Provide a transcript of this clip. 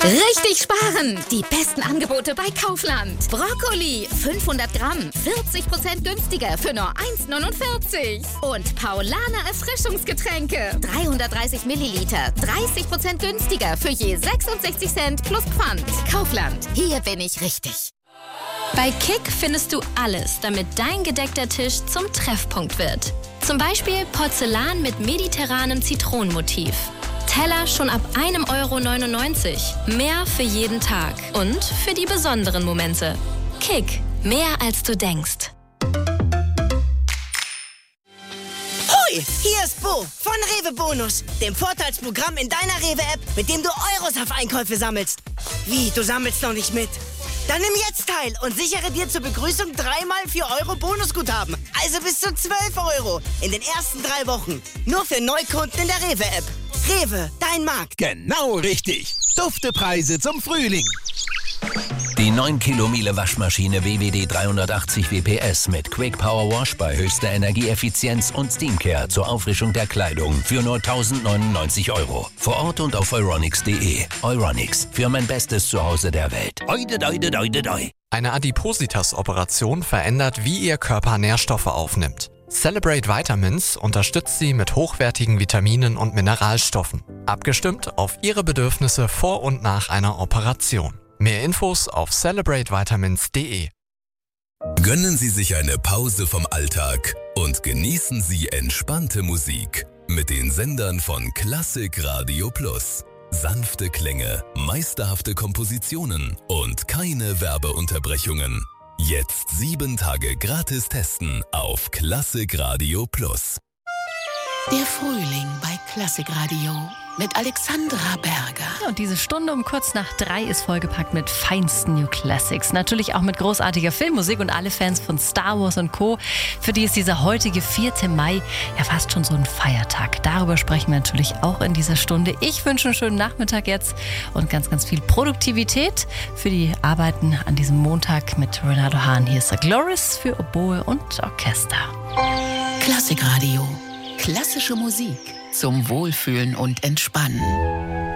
Richtig sparen! Die besten Angebote bei Kaufland. Brokkoli, 500 Gramm, 40% günstiger für nur 1,49. Und Paulaner Erfrischungsgetränke, 330 Milliliter, 30% günstiger für je 66 Cent plus Pfand. Kaufland, hier bin ich richtig. Bei Kick findest du alles, damit dein gedeckter Tisch zum Treffpunkt wird. Zum Beispiel Porzellan mit mediterranem Zitronenmotiv. Teller schon ab 1,99 €. Mehr für jeden Tag und für die besonderen Momente. Kick, mehr als du denkst. Hoi, hier ist Bo von Rewe Bonus, dem Vorteilsprogramm in deiner Rewe-App, mit dem du Euros auf Einkäufe sammelst. Wie, du sammelst noch nicht mit? Dann nimm jetzt teil und sichere dir zur Begrüßung 3x 4 € Bonusguthaben. Also bis zu 12 € in den ersten 3 Wochen. Nur für Neukunden in der Rewe-App. Rewe, dein Markt. Genau richtig. Dufte Preise zum Frühling. Die 9 Kilo Miele Waschmaschine WWD 380 WPS mit Quick Power Wash bei höchster Energieeffizienz und Steamcare zur Auffrischung der Kleidung für nur 1.099 €. Vor Ort und auf euronics.de. Euronics, für mein bestes Zuhause der Welt. Oide, oide, oide, oide. Eine Adipositas-Operation verändert, wie Ihr Körper Nährstoffe aufnimmt. Celebrate Vitamins unterstützt Sie mit hochwertigen Vitaminen und Mineralstoffen. Abgestimmt auf Ihre Bedürfnisse vor und nach einer Operation. Mehr Infos auf celebratevitamins.de. Gönnen Sie sich eine Pause vom Alltag und genießen Sie entspannte Musik mit den Sendern von Klassik Radio Plus. Sanfte Klänge, meisterhafte Kompositionen und keine Werbeunterbrechungen. Jetzt 7 Tage gratis testen auf Klassik Radio Plus. Der Frühling bei Klassik Radio mit Alexandra Berger. Und diese Stunde um kurz nach 3 ist vollgepackt mit feinsten New Classics. Natürlich auch mit großartiger Filmmusik und alle Fans von Star Wars und Co. Für die ist dieser heutige 4. Mai ja fast schon so ein Feiertag. Darüber sprechen wir natürlich auch in dieser Stunde. Ich wünsche einen schönen Nachmittag jetzt und ganz, ganz viel Produktivität für die Arbeiten an diesem Montag mit Renato Hahn. Hier ist der Glorious für Oboe und Orchester. Klassik Radio. Klassische Musik zum Wohlfühlen und Entspannen.